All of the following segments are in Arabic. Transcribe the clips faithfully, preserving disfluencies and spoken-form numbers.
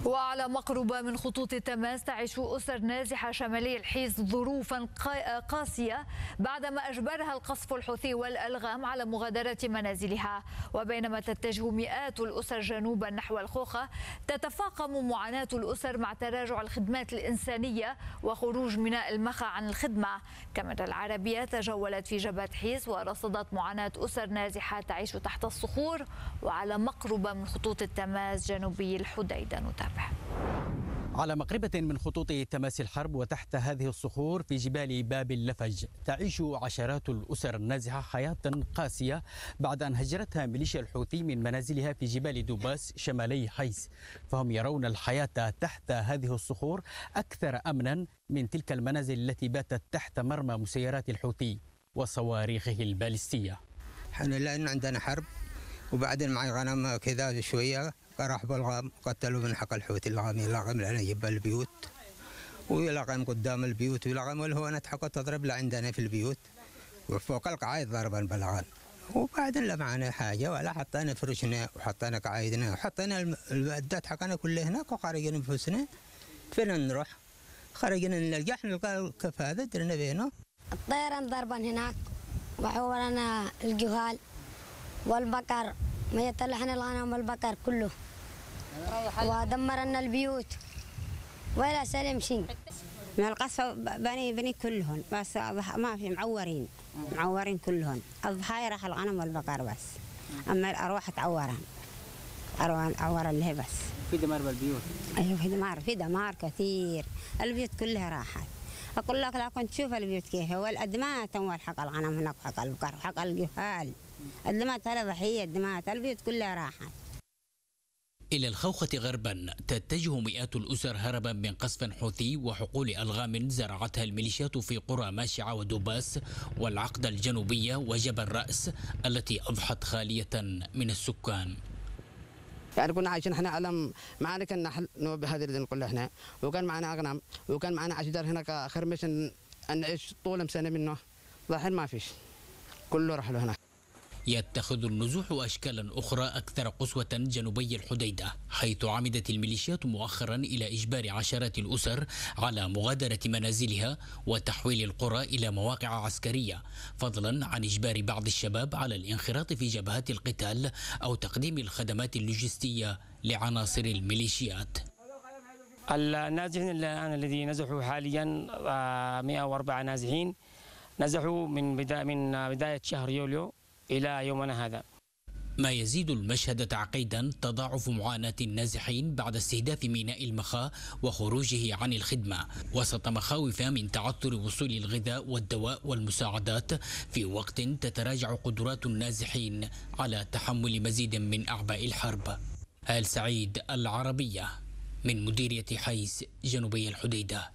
وعلى مقربة من خطوط التماس تعيش أسر نازحة شمالي الحيز ظروفا قاسية بعدما أجبرها القصف الحوثي والألغام على مغادرة منازلها. وبينما تتجه مئات الأسر جنوبا نحو الخوخة، تتفاقم معاناة الأسر مع تراجع الخدمات الإنسانية وخروج ميناء المخا عن الخدمة. كاميرا العربية تجولت في جبهة حيز ورصدت معاناة أسر نازحة تعيش تحت الصخور وعلى مقربة من خطوط التماس جنوبي الحديدة. نتابع. على مقربة من خطوط تماس الحرب وتحت هذه الصخور في جبال باب اللفج تعيش عشرات الأسر النازحة حياة قاسية بعد أن هجرتها ميليشيا الحوثي من منازلها في جبال دوباس شمالي حيس، فهم يرون الحياة تحت هذه الصخور أكثر أمنا من تلك المنازل التي باتت تحت مرمى مسيرات الحوثي وصواريخه البالستية. احنا لأن عندنا حرب وبعدين معي غنم كذا شوية راح بالغام قتلوا من حق الحوثي اللغام يلغم لنا جبال البيوت ويلغم قدام البيوت ويلغم والهوانات حقه تضرب لعندنا في البيوت وفوق القعايد ضربا بالغان. وبعدين لا معنا حاجة ولا حطينا فرشنا وحطينا قعايدنا وحطينا المعدات حقنا كلها هناك وخرجنا بفلوسنا. فين نروح؟ خرجنا نلقى نلقى الكفاذة درنا بينه. الطيران ضربا هناك وحولنا الجهال والبقر ما يطلعنا الغنم والبقر كله ودمرنا البيوت ولا سلم شيء. من القصف بني بني كلهم بس ما في معورين معورين كلهم. الضحايا راح الغنم والبقر بس، اما الارواح تعورن ارواح عورن اللي بس. في دمار بالبيوت؟ ايوه في دمار في دمار كثير، البيوت كلها راحت. اقول لك لا كنت تشوف البيوت كيف والادمات تموال حق الغنم هناك وحق البقر وحق الجهال. الدمات هذا ضحيه، الدمات البيوت كلها راحت. إلى الخوخة غربا تتجه مئات الأسر هربا من قصف حوثي وحقول ألغام زرعتها الميليشيات في قرى ماشعة ودوباس والعقدة الجنوبية وجبل رأس التي أضحت خالية من السكان. يعني كنا عايشين احنا على معارك النحل نوبة هذه اللي نقول احنا، وكان معنا أغنام وكان معنا أشجار هناك خرمش أن نعيش طول سنة منه. ظاهر ما فيش، كله راح له هناك. يتخذ النزوح أشكالا أخرى أكثر قسوة جنوبي الحديدة، حيث عمدت الميليشيات مؤخرا إلى إجبار عشرات الأسر على مغادرة منازلها وتحويل القرى إلى مواقع عسكرية، فضلا عن إجبار بعض الشباب على الانخراط في جبهات القتال أو تقديم الخدمات اللوجستية لعناصر الميليشيات. النازحين الآن الذي نزحوا حاليا مئة وأربعة نازحين نزحوا من بداية من بداية شهر يوليو إلى يومنا هذا. ما يزيد المشهد تعقيدا تضاعف معاناة النازحين بعد استهداف ميناء المخا وخروجه عن الخدمة وسط مخاوف من تعثر وصول الغذاء والدواء والمساعدات في وقت تتراجع قدرات النازحين على تحمل مزيد من أعباء الحرب. آل سعيد العربية من مديرية حيس جنوبي الحديدة.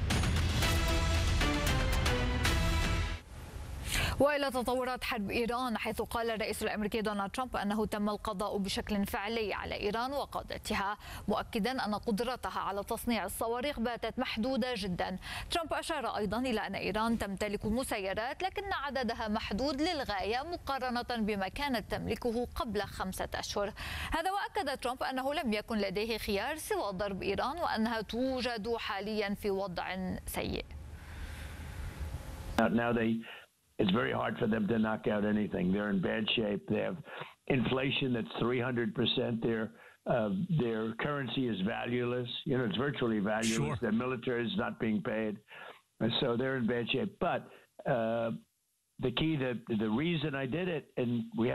وإلى تطورات حرب إيران، حيث قال الرئيس الأمريكي دونالد ترامب أنه تم القضاء بشكل فعلي على إيران وقادتها، مؤكدا أن قدرتها على تصنيع الصواريخ باتت محدودة جدا. ترامب أشار أيضا إلى أن إيران تمتلك مسيرات لكن عددها محدود للغاية مقارنة بما كانت تملكه قبل خمسة أشهر. هذا وأكد ترامب أنه لم يكن لديه خيار سوى ضرب إيران وأنها توجد حاليا في وضع سيء. Now they It's very hard for them to knock out anything. They're in bad shape. They have inflation that's three hundred percent. Their uh, their currency is valueless. You know, it's virtually valueless. Sure. Their military is not being paid, and so they're in bad shape. But uh, the key, the the reason I did it, and we have